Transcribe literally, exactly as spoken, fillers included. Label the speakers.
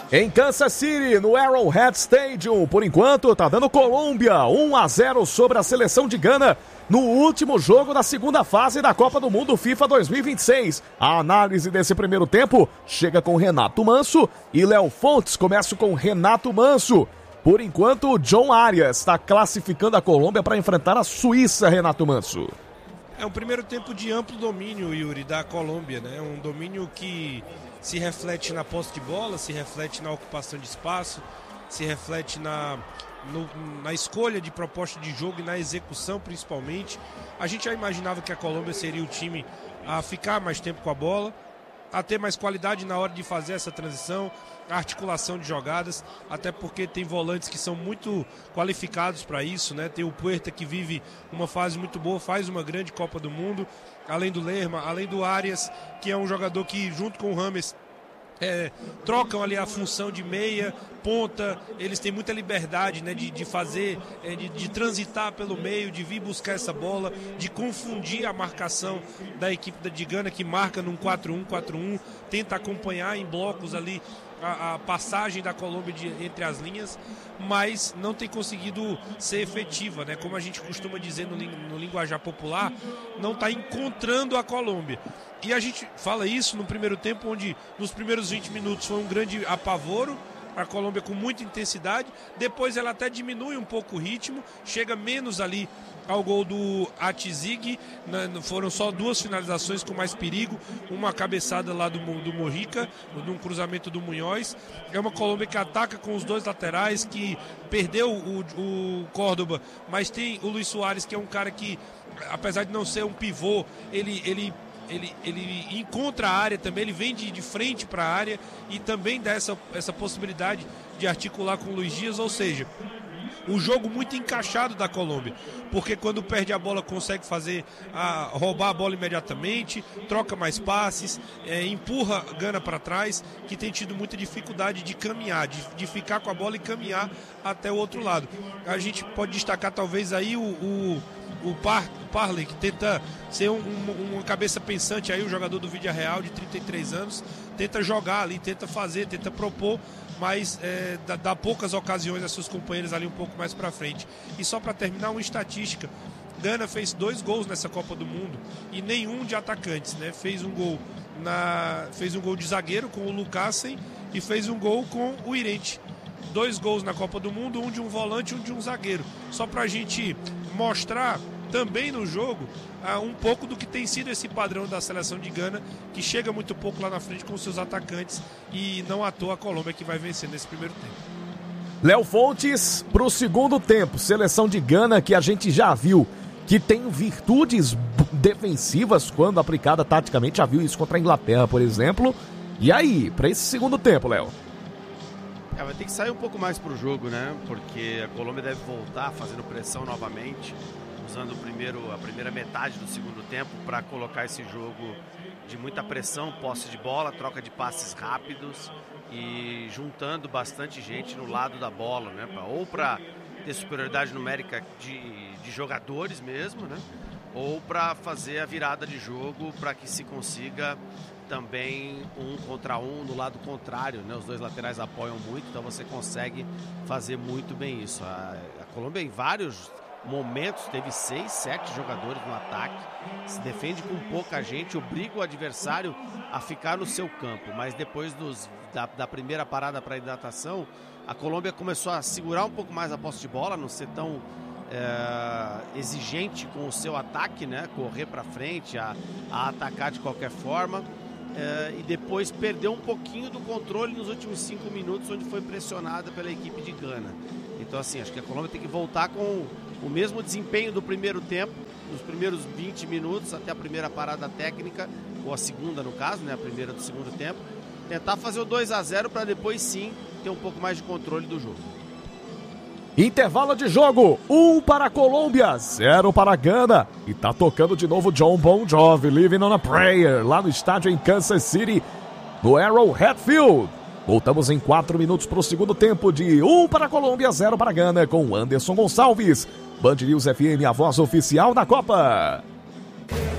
Speaker 1: Em Kansas City, no Arrowhead Stadium, por enquanto tá dando Colômbia um a zero sobre a seleção de Gana no último jogo da segunda fase da Copa do Mundo FIFA dois mil e vinte e seis. A análise desse primeiro tempo chega com Renato Manso e Léo Fontes. Começa com Renato Manso. Por enquanto, o John Arias está classificando a Colômbia para enfrentar a Suíça, Renato Manso.
Speaker 2: É um primeiro tempo de amplo domínio, Yuri, da Colômbia, né? Um domínio que se reflete na posse de bola, se reflete na ocupação de espaço, se reflete na, no, na escolha de proposta de jogo e na execução, principalmente. A gente já imaginava que a Colômbia seria o time a ficar mais tempo com a bola, a ter mais qualidade na hora de fazer essa transição, a articulação de jogadas, até porque tem volantes que são muito qualificados para isso, né? Tem o Puerta, que vive uma fase muito boa, faz uma grande Copa do Mundo, além do Lerma, além do Arias, que é um jogador que, junto com o Rames, É, trocam ali a função de meia, ponta. Eles têm muita liberdade, né, de, de fazer, é, de, de transitar pelo meio, de vir buscar essa bola, de confundir a marcação da equipe de Gana, que marca num quatro um quatro um, tenta acompanhar em blocos ali a, a passagem da Colômbia de, entre as linhas, mas não tem conseguido ser efetiva, né? Como a gente costuma dizer no, no linguajar popular, não está encontrando a Colômbia. E a gente fala isso no primeiro tempo, onde nos primeiros vinte minutos foi um grande apavoro, a Colômbia com muita intensidade, depois ela até diminui um pouco o ritmo, chega menos ali ao gol do Atizig, né? Foram só duas finalizações com mais perigo, uma cabeçada lá do, do Mojica, num cruzamento do Munhoz. É uma Colômbia que ataca com os dois laterais, que perdeu o, o Córdoba, mas tem o Luis Soares, que é um cara que, apesar de não ser um pivô, ele... ele Ele, ele encontra a área também, ele vem de, de frente para a área e também dá essa, essa possibilidade de articular com o Luiz Dias, ou seja, o jogo muito encaixado da Colômbia, porque quando perde a bola consegue fazer a, roubar a bola imediatamente, troca mais passes, é, empurra Gana para trás, que tem tido muita dificuldade de caminhar, de, de ficar com a bola e caminhar até o outro lado. A gente pode destacar talvez aí o, o O Par, Parley, que tenta ser um, um, uma cabeça pensante aí, o jogador do Villarreal de trinta e três anos, tenta jogar ali, tenta fazer, tenta propor, mas é, dá, dá poucas ocasiões a seus companheiros ali um pouco mais para frente. E só para terminar, uma estatística: Gana fez dois gols nessa Copa do Mundo e nenhum de atacantes, né? Fez um gol na, fez um gol de zagueiro com o Lucassen e fez um gol com o Irente. Dois gols na Copa do Mundo, um de um volante e um de um zagueiro. Só para a gente mostrar também no jogo uh, um pouco do que tem sido esse padrão da seleção de Gana, que chega muito pouco lá na frente com seus atacantes, e não à toa a Colômbia que vai vencer nesse primeiro tempo.
Speaker 1: Léo Fontes, pro segundo tempo, seleção de Gana que a gente já viu que tem virtudes defensivas quando aplicada taticamente, já viu isso contra a Inglaterra, por exemplo. E aí, para esse segundo tempo, Léo?
Speaker 3: É, vai ter que sair um pouco mais pro jogo, né? Porque a Colômbia deve voltar fazendo pressão novamente, usando o primeiro, a primeira metade do segundo tempo para colocar esse jogo de muita pressão, posse de bola, troca de passes rápidos e juntando bastante gente no lado da bola, né? Pra, ou para ter superioridade numérica de, de jogadores mesmo, né? Ou para fazer a virada de jogo para que se consiga também um contra um no lado contrário, né? Os dois laterais apoiam muito, então você consegue fazer muito bem isso. A, a Colômbia em vários momentos teve seis, sete jogadores no ataque, se defende com pouca gente, obriga o adversário a ficar no seu campo, mas depois dos, da, da primeira parada para hidratação, a Colômbia começou a segurar um pouco mais a posse de bola, não ser tão é, exigente com o seu ataque, né? Correr para frente, a, a atacar de qualquer forma. É, e depois perdeu um pouquinho do controle nos últimos cinco minutos, onde foi pressionada pela equipe de Gana. Então, assim, acho que a Colômbia tem que voltar com o mesmo desempenho do primeiro tempo, nos primeiros vinte minutos, até a primeira parada técnica, ou a segunda no caso, né, a primeira do segundo tempo, tentar fazer o dois a zero para depois sim ter um pouco mais de controle do jogo.
Speaker 1: Intervalo de jogo, um para a Colômbia, zero para a Gana. E tá tocando de novo John Bon Jovi, Living on a Prayer, lá no estádio em Kansas City, no Arrowhead Field. Voltamos em quatro minutos para o segundo tempo de um para a Colômbia, zero para a Gana, com Anderson Gonçalves. Band News F M, a voz oficial da Copa.